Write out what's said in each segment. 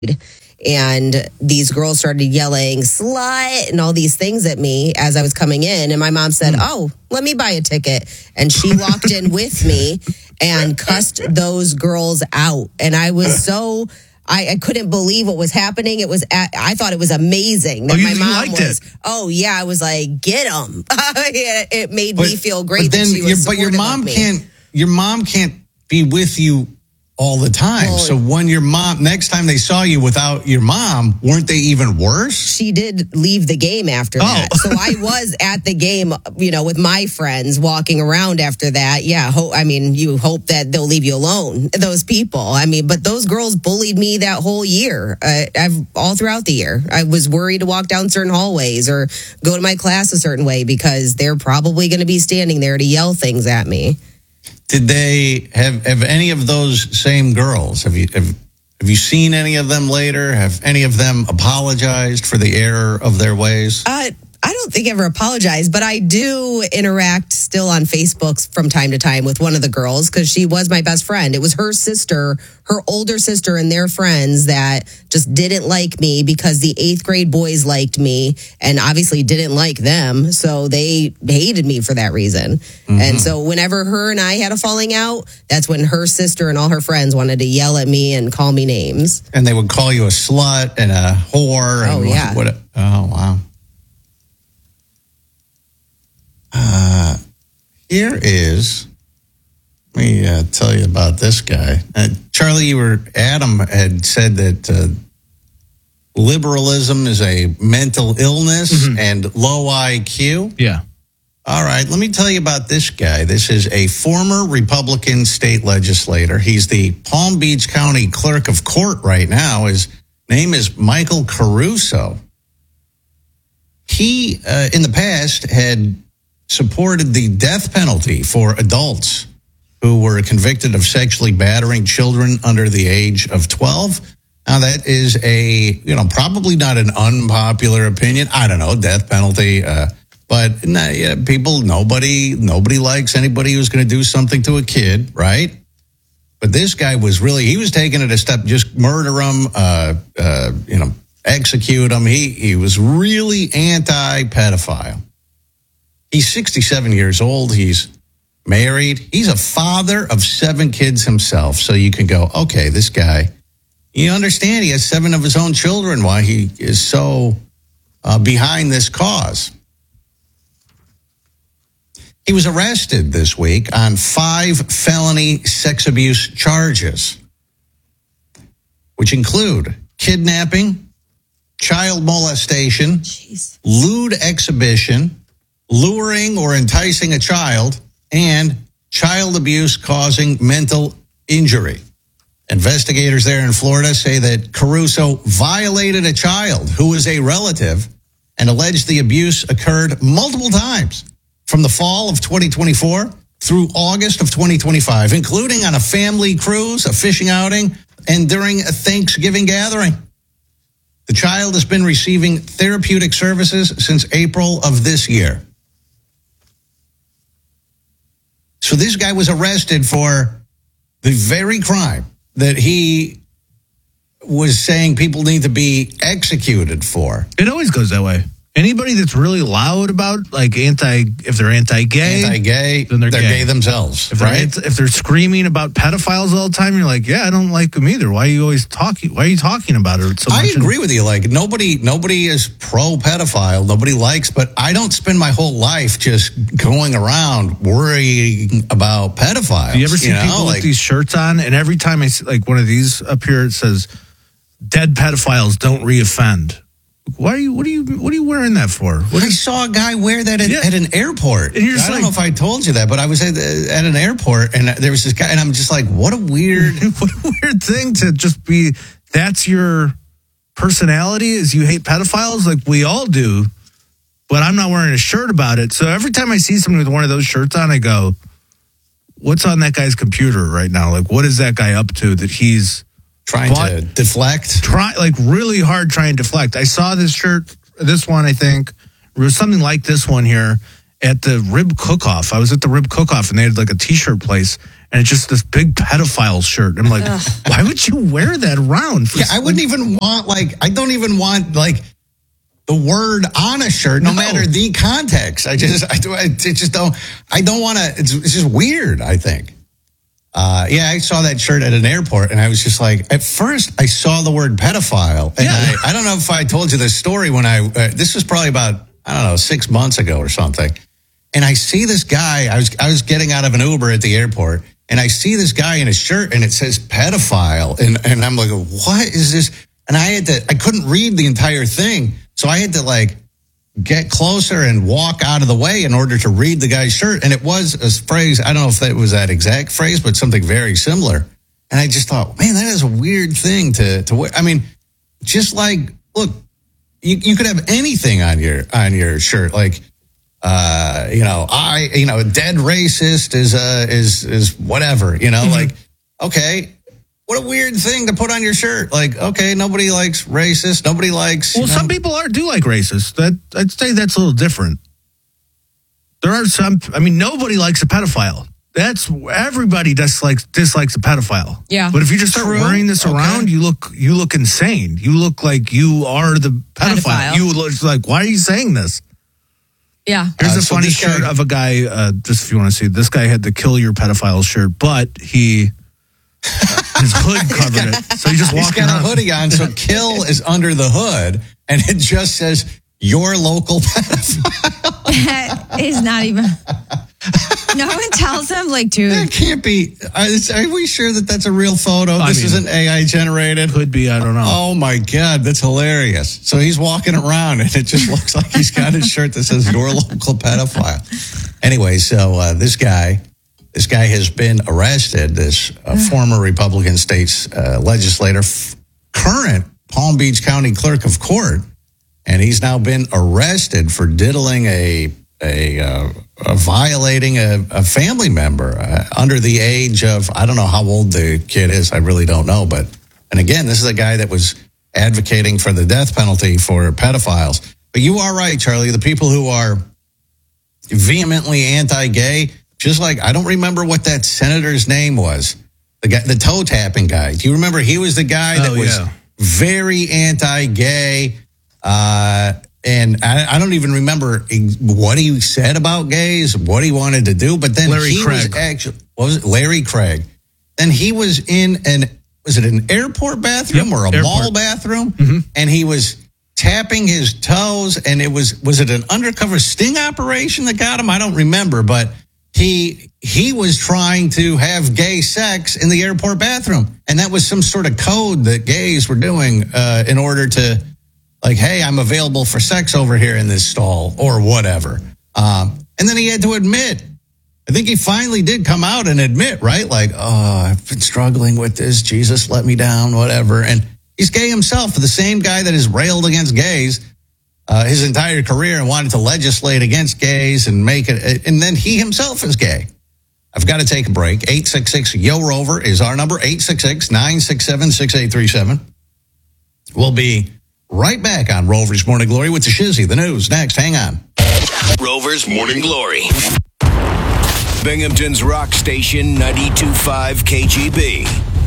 And these girls started yelling slut and all these things at me as I was coming in. And my mom said, "Oh, let me buy a ticket." And she walked in with me and cussed those girls out. And I was so... I couldn't believe what was happening. I thought it was amazing. That my mom liked it. Oh yeah, I was like, get them. It made me feel great. But your mom can't be with you all the time. Well, so when next time they saw you without your mom, weren't they even worse? She did leave the game after that. So I was at the game, with my friends walking around after that. Yeah. You hope that they'll leave you alone, those people. But those girls bullied me that whole year, all throughout the year. I was worried to walk down certain hallways or go to my class a certain way because they're probably going to be standing there to yell things at me. Did they have any of those same girls? Have you seen any of them later? Have any of them apologized for the error of their ways? I don't think I ever apologized, but I do interact still on Facebook from time to time with one of the girls because she was my best friend. It was her sister, her older sister, and their friends that just didn't like me because the 8th grade boys liked me and obviously didn't like them. So they hated me for that reason. Mm-hmm. And so whenever her and I had a falling out, that's when her sister and all her friends wanted to yell at me and call me names. And they would call you a slut and a whore. Oh, yeah. Oh, wow. Here is, let me tell you about this guy. Charlie, Adam had said that liberalism is a mental illness and low IQ. Yeah. All right, let me tell you about this guy. This is a former Republican state legislator. He's the Palm Beach County Clerk of Court right now. His name is Michael Caruso. He, in the past, had supported the death penalty for adults who were convicted of sexually battering children under the age of 12. Now, that is probably not an unpopular opinion. I don't know, death penalty. But nobody likes anybody who's going to do something to a kid, right? But this guy he was taking it a step, just murder him, execute him. He was really anti-pedophile. He's 67 years old. He's married. He's a father of 7 kids himself. So you can go, okay, this guy, you understand he has 7 of his own children, why he is so behind this cause. He was arrested this week on 5 felony sex abuse charges, which include kidnapping, child molestation, lewd exhibition, luring or enticing a child, and child abuse causing mental injury. Investigators there in Florida say that Caruso violated a child who was a relative and alleged the abuse occurred multiple times from the fall of 2024 through August of 2025, including on a family cruise, a fishing outing, and during a Thanksgiving gathering. The child has been receiving therapeutic services since April of this year. So this guy was arrested for the very crime that he was saying people need to be executed for. It always goes that way. Anybody that's really loud about, if they're anti-gay, then they're gay themselves, right? If they're screaming about pedophiles all the time, you're like, yeah, I don't like them either. Why are you always talking? Why are you talking about it so much? I agree with you. Nobody is pro-pedophile. Nobody likes, but I don't spend my whole life just going around worrying about pedophiles. You ever see people with these shirts on? And every time I see one of these up here, it says, "Dead pedophiles don't reoffend." What are you wearing that for? I saw a guy wear that at an airport. And I don't know if I told you that, but I was at an airport and there was this guy, and I'm just like, what a weird thing to just be. That's your personality, is you hate pedophiles, like we all do. But I'm not wearing a shirt about it. So every time I see somebody with one of those shirts on, I go, what's on that guy's computer right now? What is that guy up to that he's trying to deflect? Really hard trying to deflect. I saw this shirt, this one, I think. It was something like this one here at the Rib Cook-Off. I was at the Rib Cook-Off, and they had a T-shirt place, and it's just this big pedophile shirt. I'm like, why would you wear that around? I wouldn't even want, I don't even want, the word on a shirt, no matter the context. I don't want to, it's just weird, I think. I saw that shirt at an airport, and I was just like, at first I saw the word pedophile, and I don't know if I told you this story when this was probably about, 6 months ago or something. And I see this guy, I was getting out of an Uber at the airport, and I see this guy in a shirt, and it says pedophile, and I'm like, what is this? And I couldn't read the entire thing, so I had to get closer and walk out of the way in order to read the guy's shirt. And it was a phrase, I don't know if that was that exact phrase, but something very similar. And I just thought, man, that is a weird thing to wear. I mean, just look, you could have anything on your shirt, dead racist is whatever, okay. What a weird thing to put on your shirt. Okay, nobody likes racist. Nobody likes. Well, some people do like racist. I'd say that's a little different. There are some. I mean, nobody likes a pedophile. Everybody dislikes a pedophile. Yeah. But if you just start wearing this around, you look insane. You look like you are the pedophile. You look like, why are you saying this? Yeah. Here's a funny shirt of a guy. Just if you want to see, this guy had the "Kill Your Pedophile" shirt, but his hood covered it, so he just walked. He's got a hoodie on, so "kill" is under the hood, and it just says "your local pedophile." That is not even. No one tells him to. That can't be. Are we sure that that's a real photo? This isn't AI generated. Could be. I don't know. Oh my God, that's hilarious. So he's walking around, and it just looks like he's got his shirt that says "your local pedophile." Anyway, so this guy has been arrested, this former Republican state's legislator, current Palm Beach County clerk of court, and he's now been arrested for diddling violating a family member under the age of, I don't know how old the kid is, I really don't know, and again, this is a guy that was advocating for the death penalty for pedophiles. But you are right, Charlie, the people who are vehemently anti-gay, just I don't remember what that senator's name was. The guy, the toe tapping guy. Do you remember? He was the guy that was very anti-gay. And I don't even remember what he said about gays, what he wanted to do. But then Larry Craig. And he was in was it an airport bathroom or a mall bathroom? Mm-hmm. And he was tapping his toes. And was it an undercover sting operation that got him? I don't remember, but he was trying to have gay sex in the airport bathroom. And that was some sort of code that gays were doing in order to, hey, I'm available for sex over here in this stall or whatever. And then he had to admit, I think he finally did come out and admit, right? I've been struggling with this. Jesus let me down, whatever. And he's gay himself, the same guy that has railed against gays his entire career and wanted to legislate against gays and make it. And then he himself is gay. I've got to take a break. 866-YO-ROVER is our number, 866-967-6837. We'll be right back on Rover's Morning Glory with the Shizzy. The news next. Hang on. Rover's Morning Glory. Binghamton's rock station, 92.5 KGB.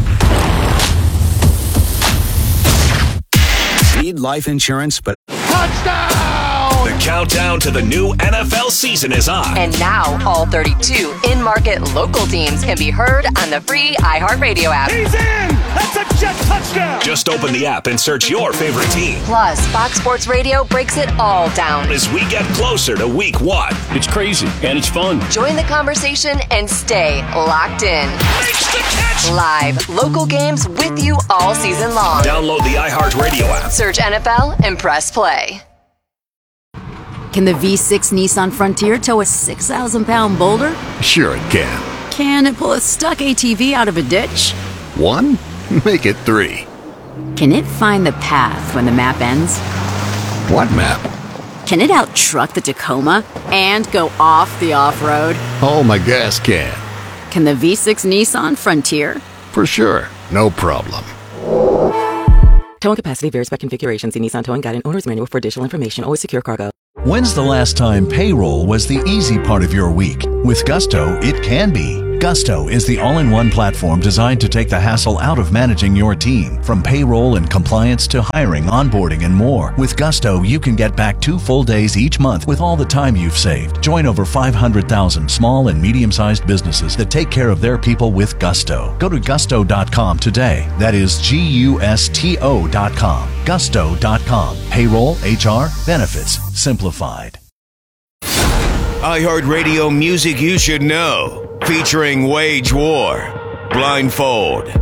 Need life insurance, but... Touchdown! The countdown to the new NFL season is on. And now, all 32 in-market local teams can be heard on the free iHeartRadio app. He's in! That's a jet touchdown! Just open the app and search your favorite team. Plus, Fox Sports Radio breaks it all down as we get closer to week 1. It's crazy, and it's fun. Join the conversation and stay locked in. Makes the catch! Live, local games with you all season long. Download the iHeartRadio app. Search NFL and press play. Can the V6 Nissan Frontier tow a 6,000-pound boulder? Sure it can. Can it pull a stuck ATV out of a ditch? 1? Make it 3. Can it find the path when the map ends? What map? Can it out-truck the Tacoma and go off the off-road? Oh, my gas can. Can the V6 Nissan Frontier? For sure. No problem. Towing capacity varies by configuration. See Nissan Towing Guide and Owner's Manual for additional information. Always secure cargo. When's the last time payroll was the easy part of your week? With Gusto, it can be. Gusto is the all-in-one platform designed to take the hassle out of managing your team, from payroll and compliance to hiring, onboarding, and more. With Gusto, you can get back 2 full days each month with all the time you've saved. Join over 500,000 small and medium-sized businesses that take care of their people with Gusto. Go to gusto.com today. That is Gusto.com. Gusto.com. Payroll, HR, benefits, simplified. iHeartRadio music you should know. Featuring Wage War, Blindfold,